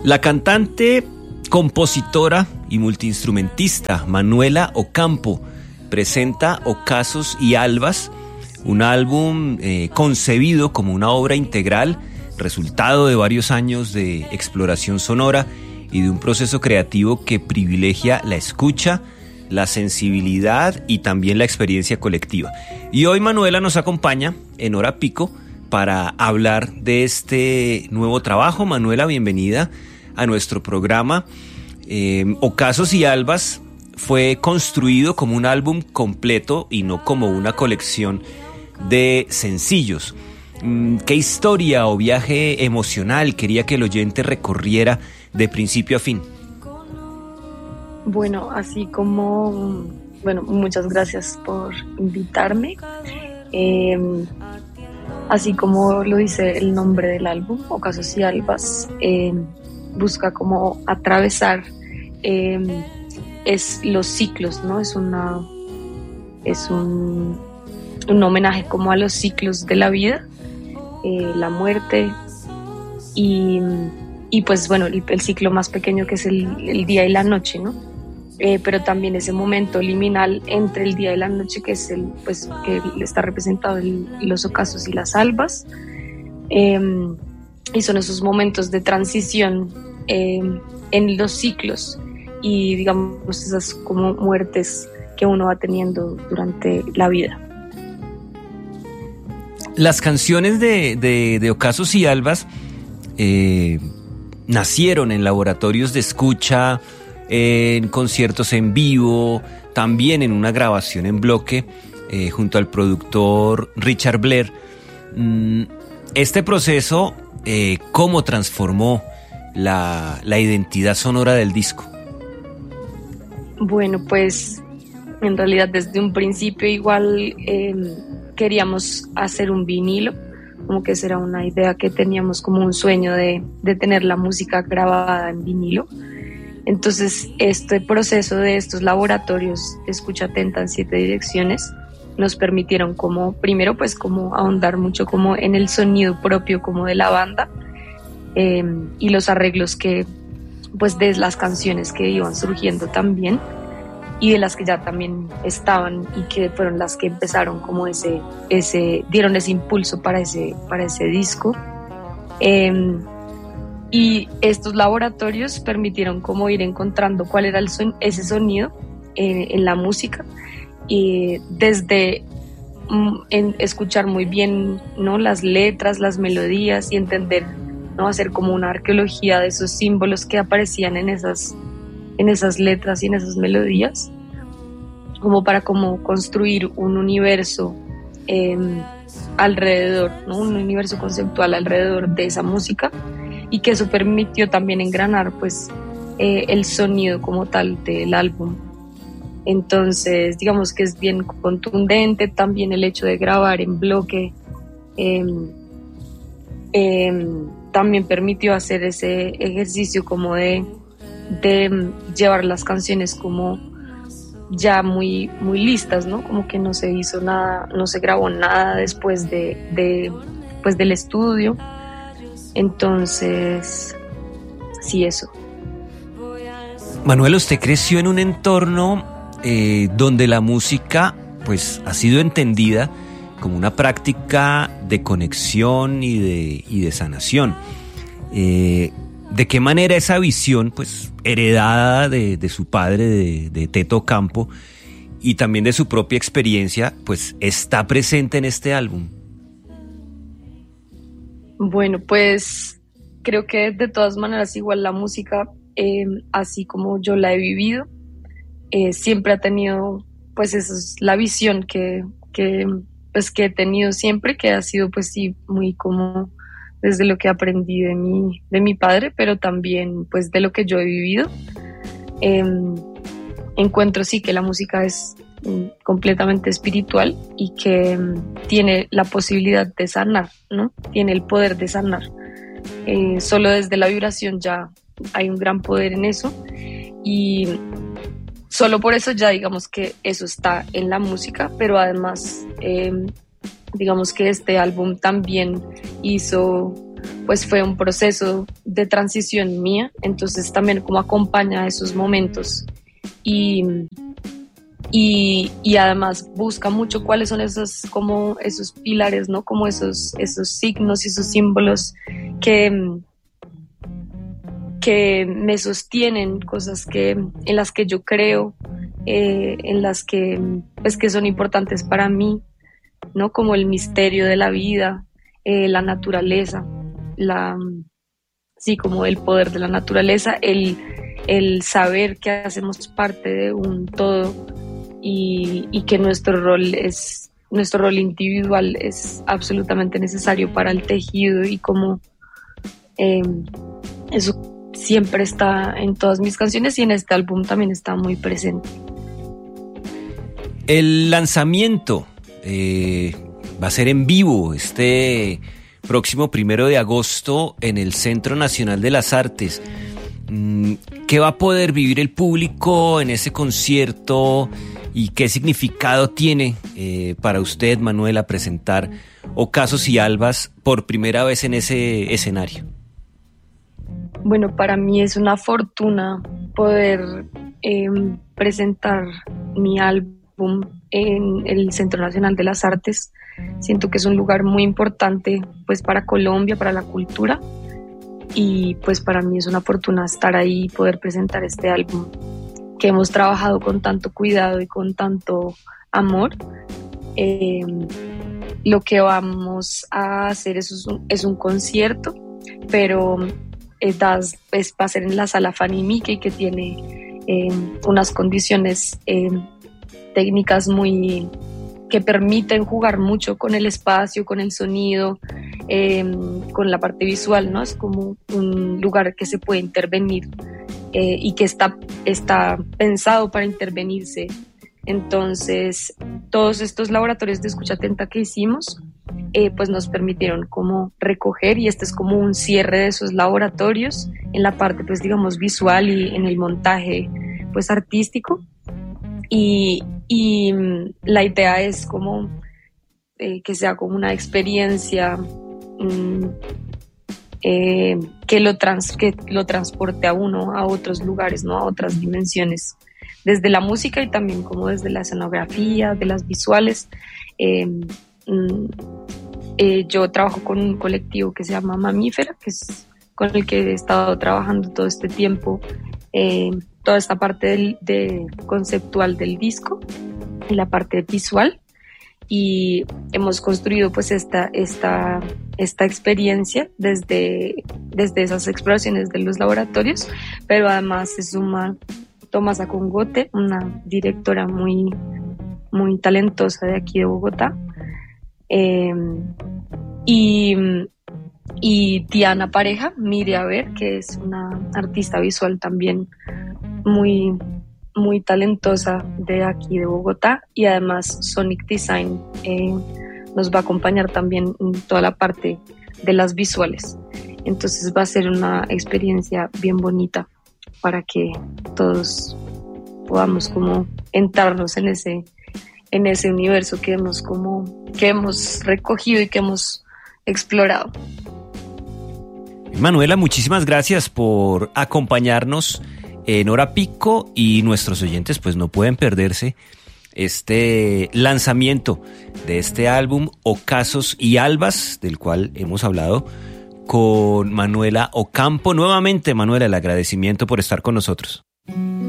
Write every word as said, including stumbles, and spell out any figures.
La cantante, compositora y multiinstrumentista Manuela Ocampo presenta Ocasos y Albas, un álbum eh, concebido como una obra integral, resultado de varios años de exploración sonora y de un proceso creativo que privilegia la escucha, la sensibilidad y también la experiencia colectiva. Y hoy Manuela nos acompaña en Hora Pico para hablar de este nuevo trabajo. Manuela, bienvenida a nuestro programa. Eh, Ocasos y Albas fue construido como un álbum completo y no como una colección de sencillos. ¿Qué historia o viaje emocional quería que el oyente recorriera de principio a fin? Bueno, así como, bueno, muchas gracias por invitarme. Eh, así como lo dice el nombre del álbum, Ocasos y Albas, eh, busca como atravesar eh, es los ciclos, ¿no? Es una, es un, un homenaje como a los ciclos de la vida, eh, la muerte y, y pues bueno, el, el ciclo más pequeño que es el, el día y la noche, ¿no? Eh, pero también ese momento liminal entre el día y la noche, que es el, pues, que está representado en los ocasos y las albas, eh, y son esos momentos de transición eh, en los ciclos y digamos esas como muertes que uno va teniendo durante la vida. Las canciones de, de, de Ocasos y Albas eh, nacieron en laboratorios de escucha, en conciertos en vivo, también en una grabación en bloque eh, junto al productor Richard Blair. Mm, este proceso, eh, ¿cómo transformó la, la identidad sonora del disco? Bueno, pues en realidad desde un principio igual eh, queríamos hacer un vinilo, como que esa era una idea que teníamos, como un sueño de, de tener la música grabada en vinilo. Entonces, este proceso de estos laboratorios de escucha atenta en siete direcciones nos permitieron como, primero, pues como ahondar mucho como en el sonido propio como de la banda eh, y los arreglos que, pues de las canciones que iban surgiendo también y de las que ya también estaban y que fueron las que empezaron como ese, ese dieron ese impulso para ese, para ese disco. Eh, Y estos laboratorios permitieron como ir encontrando cuál era el son, ese sonido eh, en la música, y desde mm, en escuchar muy bien, ¿no?, las letras, las melodías y entender, ¿no?, hacer como una arqueología de esos símbolos que aparecían en esas, en esas letras y en esas melodías, como para como construir un universo eh, alrededor, ¿no?, un universo conceptual alrededor de esa música, y que eso permitió también engranar pues eh, el sonido como tal del álbum. Entonces digamos que es bien contundente también el hecho de grabar en bloque, eh, eh, también permitió hacer ese ejercicio como de, de llevar las canciones como ya muy, muy listas, ¿no? Como que no se hizo nada, no se grabó nada después de, de, pues, del estudio. Entonces, sí, eso. Manuela, usted creció en un entorno eh, donde la música pues ha sido entendida como una práctica de conexión y de, y de sanación. Eh, ¿De qué manera esa visión, pues heredada de, de su padre, de, de Teto Ocampo, y también de su propia experiencia, pues está presente en este álbum? Bueno, pues creo que de todas maneras igual la música, eh, así como yo la he vivido, eh, siempre ha tenido, pues esa es la visión que, que, pues, que he tenido siempre, que ha sido pues sí muy como desde lo que aprendí de mi, de mi padre, pero también pues de lo que yo he vivido. Eh, encuentro sí que la música es completamente espiritual y que um, tiene la posibilidad de sanar, ¿no? Tiene el poder de sanar. Eh, solo desde la vibración ya hay un gran poder en eso, y solo por eso ya digamos que eso está en la música, pero además eh, digamos que este álbum también hizo pues fue un proceso de transición mía, entonces también como acompaña esos momentos y, y, y además busca mucho cuáles son esos, como esos pilares, ¿no? Como esos, esos signos y esos símbolos que, que me sostienen, cosas que, en las que yo creo, eh, en las que, pues, que son importantes para mí, ¿no? Como el misterio de la vida, eh, la naturaleza, la, sí, como el poder de la naturaleza, el, el saber que hacemos parte de un todo y, y que nuestro rol es, nuestro rol individual es absolutamente necesario para el tejido y como eh, eso siempre está en todas mis canciones y en este álbum también está muy presente. El lanzamiento eh, va a ser en vivo este próximo primero de agosto en el Centro Nacional de las Artes. ¿Qué va a poder vivir el público en ese concierto y qué significado tiene eh, para usted, Manuela, presentar Ocasos y Albas por primera vez en ese escenario? Bueno, para mí es una fortuna poder eh, presentar mi álbum en el Centro Nacional de las Artes. Siento que es un lugar muy importante pues para Colombia, para la cultura, y pues para mí es una fortuna estar ahí y poder presentar este álbum que hemos trabajado con tanto cuidado y con tanto amor. Eh, lo que vamos a hacer es un, es un concierto, pero eh, das, pues, va a ser en la Sala Fanny Mickey, que tiene eh, unas condiciones eh, técnicas muy que permiten jugar mucho con el espacio, con el sonido, eh, con la parte visual, ¿no? Es como un lugar que se puede intervenir eh, y que está, está pensado para intervenirse. Entonces, todos estos laboratorios de escucha atenta que hicimos, eh, pues nos permitieron como recoger, y este es como un cierre de esos laboratorios en la parte, pues digamos, visual y en el montaje, pues artístico. Y, y la idea es como eh, que sea como una experiencia mm, eh, que, lo trans, que lo transporte a uno a otros lugares, ¿no? A otras dimensiones, desde la música y también como desde la escenografía, de las visuales. Eh, mm, eh, yo trabajo con un colectivo que se llama Mamífera, que es con el que he estado trabajando todo este tiempo, eh, toda esta parte del, de conceptual del disco y la parte visual, y hemos construido pues esta, esta, esta experiencia desde, desde esas exploraciones de los laboratorios, pero además se suma Tomasa Congote, una directora muy, muy talentosa de aquí de Bogotá, eh, y y Diana Pareja, mire a ver, que es una artista visual también muy, muy talentosa de aquí de Bogotá, y además Sonic Design eh, nos va a acompañar también en toda la parte de las visuales. Entonces va a ser una experiencia bien bonita para que todos podamos como entrarnos en ese, en ese universo que hemos como, que hemos recogido y que hemos explorado. Manuela, muchísimas gracias por acompañarnos en Hora Pico, y nuestros oyentes pues no pueden perderse este lanzamiento de este álbum Ocasos y Albas, del cual hemos hablado con Manuela Ocampo. Nuevamente, Manuela, el agradecimiento por estar con nosotros.